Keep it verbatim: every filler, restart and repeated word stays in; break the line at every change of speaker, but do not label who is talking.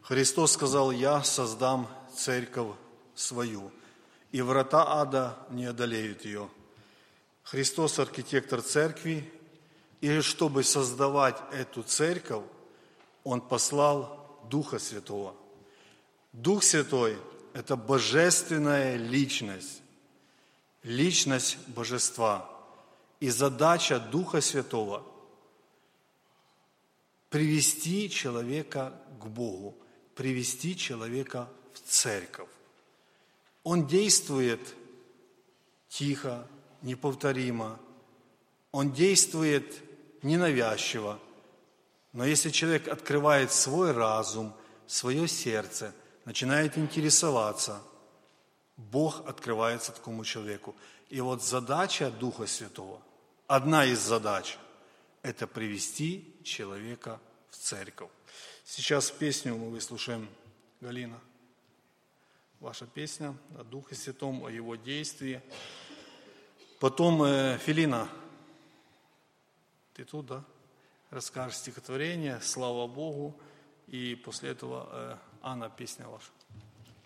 Христос сказал: «Я создам церковь свою, и врата ада не одолеют ее». Христос – архитектор церкви, и чтобы создавать эту церковь, Он послал Духа Святого. Дух Святой – это божественная личность, личность божества. И задача Духа Святого – привести человека к Богу, привести человека в церковь. Он действует тихо, неповторимо, он действует ненавязчиво. Но если человек открывает свой разум, свое сердце, начинает интересоваться, Бог открывается такому человеку. И вот задача Духа Святого, одна из задач, это привести человека в церковь. Сейчас песню мы выслушаем. Галина, ваша песня о Духе Святом, о Его действии. Потом э, Филина, ты тут, да? Расскажешь стихотворение, слава Богу. И после этого э, Анна, песня ваша.